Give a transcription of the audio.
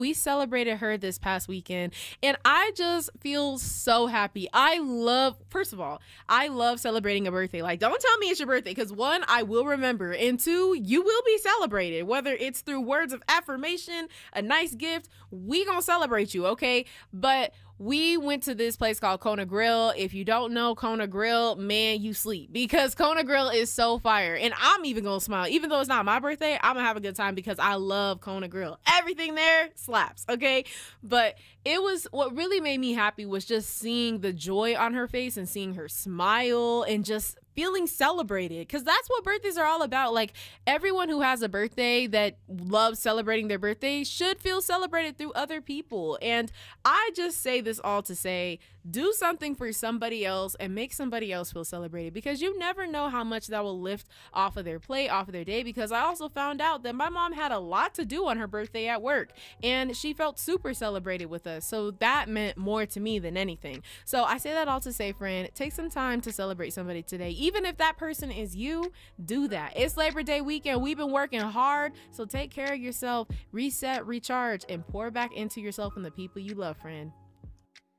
We celebrated her this past weekend, and I just feel so happy. First of all, I love celebrating a birthday. Like, don't tell me it's your birthday, because one, I will remember, and two, you will be celebrated, whether it's through words of affirmation, a nice gift. We gonna celebrate you, okay? But we went to this place called Kona Grill. If you don't know Kona Grill, man, you sleep, because Kona Grill is so fire. And I'm even gonna smile. Even though it's not my birthday, I'm gonna have a good time because I love Kona Grill. Everything there slaps, okay? But what really made me happy was just seeing the joy on her face and seeing her smile and just feeling celebrated, because that's what birthdays are all about. Like, everyone who has a birthday that loves celebrating their birthday should feel celebrated through other people. And I just say this all to say, do something for somebody else and make somebody else feel celebrated, because you never know how much that will lift off of their plate, off of their day. Because I also found out that my mom had a lot to do on her birthday at work, and she felt super celebrated with us, so that meant more to me than anything. So I say that all to say, friend, take some time to celebrate somebody today. Even if that person is you, do that. It's Labor Day weekend. We've been working hard, so take care of yourself, reset, recharge, and pour back into yourself and the people you love, friend.